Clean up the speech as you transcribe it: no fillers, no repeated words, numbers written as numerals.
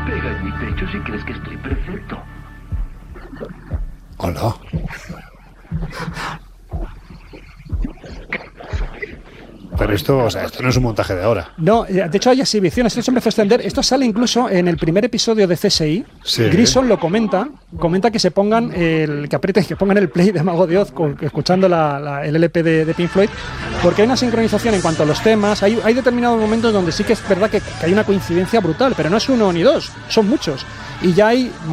Pega en mi pecho si crees que estoy perfecto. Hola. Pero esto, o sea, esto no es un montaje de ahora. No, de hecho hay exhibiciones, esto se empezó a extender, esto sale incluso en el primer episodio de CSI. Sí. Grison lo comenta que se pongan que pongan el play de Mago de Oz escuchando el LP de Pink Floyd, porque hay una sincronización en cuanto a los temas, hay determinados momentos donde sí que es verdad que hay una coincidencia brutal, pero no es uno ni dos, son muchos, y ya hay